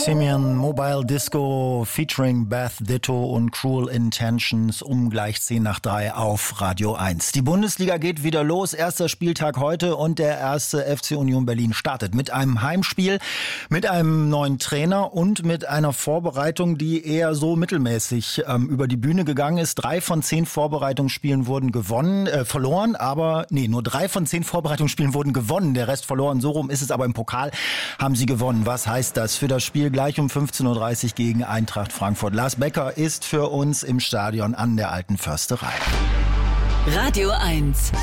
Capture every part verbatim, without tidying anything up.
Simeon Mobile Disco featuring Beth Ditto und Cruel Intentions um gleich zehn nach drei auf Radio eins. Die Bundesliga geht wieder los. Erster Spieltag heute und der erste F C Union Berlin startet mit einem Heimspiel, mit einem neuen Trainer und mit einer Vorbereitung, die eher so mittelmäßig ähm, über die Bühne gegangen ist. Drei von zehn Vorbereitungsspielen wurden gewonnen, äh, verloren, aber nee, nur drei von zehn Vorbereitungsspielen wurden gewonnen. Der Rest verloren. So rum ist es, aber im Pokal haben sie gewonnen. Was heißt das für das Spiel gleich um fünfzehn Uhr dreißig gegen Eintracht Frankfurt? Lars Becker ist für uns im Stadion an der Alten Försterei. Radio eins.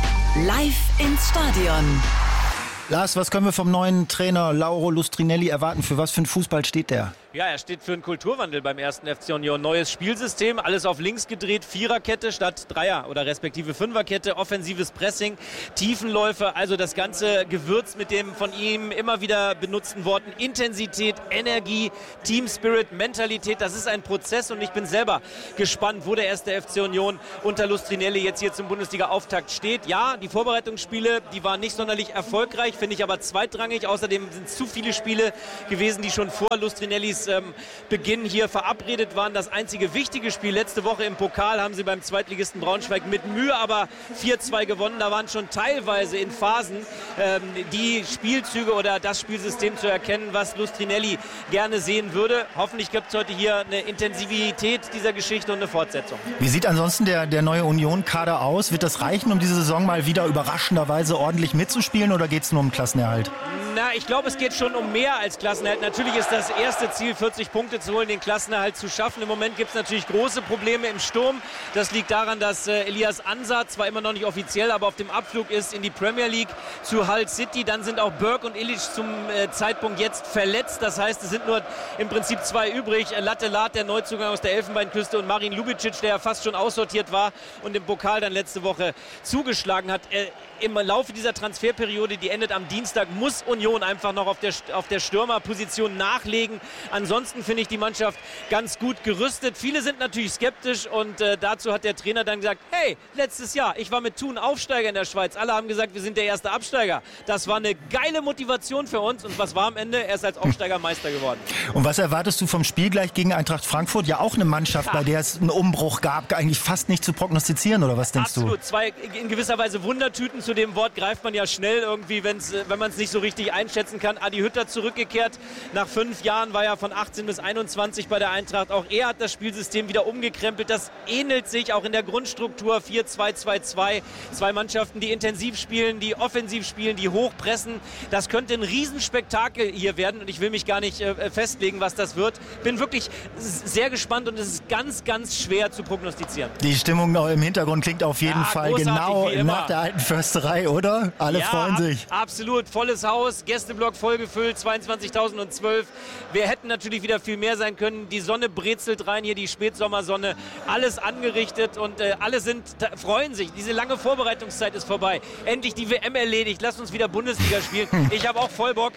Live ins Stadion. Lars, was können wir vom neuen Trainer Lauro Lustrinelli erwarten? Für was für einen Fußball steht der? Ja, er steht für einen Kulturwandel beim ersten F C Union. Neues Spielsystem, alles auf links gedreht, Viererkette statt Dreier- oder respektive Fünferkette, offensives Pressing, Tiefenläufe, also das ganze Gewürz mit dem von ihm immer wieder benutzten Worten Intensität, Energie, Team Spirit, Mentalität. Das ist ein Prozess und ich bin selber gespannt, wo der erste F C Union unter Lustrinelli jetzt hier zum Bundesliga-Auftakt steht. Ja, die Vorbereitungsspiele, die waren nicht sonderlich erfolgreich, finde ich aber zweitrangig. Außerdem sind es zu viele Spiele gewesen, die schon vor Lustrinellis Ähm, Beginn hier verabredet waren. Das einzige wichtige Spiel letzte Woche im Pokal haben sie beim Zweitligisten Braunschweig mit Mühe aber vier zwei gewonnen. Da waren schon teilweise in Phasen ähm, die Spielzüge oder das Spielsystem zu erkennen, was Lustrinelli gerne sehen würde. Hoffentlich gibt es heute hier eine Intensivität dieser Geschichte und eine Fortsetzung. Wie sieht ansonsten der, der neue Union-Kader aus? Wird das reichen, um diese Saison mal wieder überraschenderweise ordentlich mitzuspielen oder geht es nur um Klassenerhalt? Na, ich glaube, es geht schon um mehr als Klassenerhalt. Natürlich ist das erste Ziel, vierzig Punkte zu holen, den Klassenerhalt zu schaffen. Im Moment gibt es natürlich große Probleme im Sturm. Das liegt daran, dass äh, Elias Ansah zwar immer noch nicht offiziell, aber auf dem Abflug ist in die Premier League zu Hull City. Dann sind auch Burke und Illich zum äh, Zeitpunkt jetzt verletzt. Das heißt, es sind nur im Prinzip zwei übrig. Latte Lat, der Neuzugang aus der Elfenbeinküste, und Marin Lubicic, der ja fast schon aussortiert war und im Pokal dann letzte Woche zugeschlagen hat. Äh, Im Laufe dieser Transferperiode, die endet am Dienstag, muss Union einfach noch auf der, auf der Stürmerposition nachlegen. Ansonsten finde ich die Mannschaft ganz gut gerüstet. Viele sind natürlich skeptisch und äh, dazu hat der Trainer dann gesagt, hey, letztes Jahr, ich war mit Thun Aufsteiger in der Schweiz. Alle haben gesagt, wir sind der erste Absteiger. Das war eine geile Motivation für uns und was war am Ende? Er ist als Aufsteiger Meister geworden. Und was erwartest du vom Spiel gleich gegen Eintracht Frankfurt? Ja, auch eine Mannschaft, ja, bei der es einen Umbruch gab, eigentlich fast nicht zu prognostizieren, oder was denkst Absolut. du? Absolut, zwei in gewisser Weise Wundertüten. Zu dem Wort greift man ja schnell irgendwie, wenn's, wenn man es nicht so richtig einschätzen kann. Adi Hütter zurückgekehrt. Nach fünf Jahren war er von achtzehn bis einundzwanzig bei der Eintracht. Auch er hat das Spielsystem wieder umgekrempelt. Das ähnelt sich auch in der Grundstruktur vier zwei zwei zwei. Zwei Mannschaften, die intensiv spielen, die offensiv spielen, die hochpressen. Das könnte ein Riesenspektakel hier werden und ich will mich gar nicht äh, festlegen, was das wird. Bin wirklich sehr gespannt und es ist ganz, ganz schwer zu prognostizieren. Die Stimmung im Hintergrund klingt auf jeden ja, Fall genau nach der Alten Försterei, oder? Alle ja, freuen sich. Ab, absolut. Volles Haus, Gästeblock vollgefüllt, zweiundzwanzigtausendzwölf. Wir hätten natürlich wieder viel mehr sein können. Die Sonne brezelt rein, hier die Spätsommersonne. Alles angerichtet und äh, alle sind, freuen sich. Diese lange Vorbereitungszeit ist vorbei. Endlich die W M erledigt. Lasst uns wieder Bundesliga spielen. Ich habe auch voll Bock.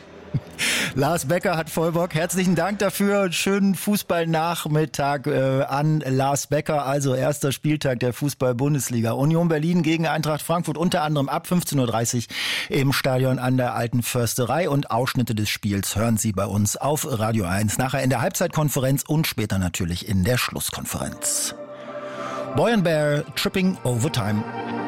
Lars Becker hat voll Bock. Herzlichen Dank dafür. Schönen Fußballnachmittag äh, an Lars Becker. Also erster Spieltag der Fußball-Bundesliga. Union Berlin gegen Eintracht Frankfurt, unter anderem ab fünfzehn Uhr dreißig im Stadion an der Alten Försterei. Und Ausschnitte des Spiels hören Sie bei uns auf Radio eins. Nachher in der Halbzeitkonferenz und später natürlich in der Schlusskonferenz. Boy and Bear, Tripping Over Time.